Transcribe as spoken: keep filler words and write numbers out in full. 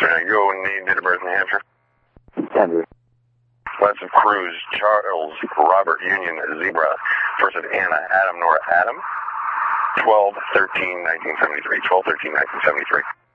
Go and name date of birth in New Hampshire. Denver. Last of Cruz, Charles, Robert, Union, Zebra. First of Anna, Adam, Nora, Adam. twelve thirteen nineteen seventy-three. twelve thirteen nineteen seventy-three.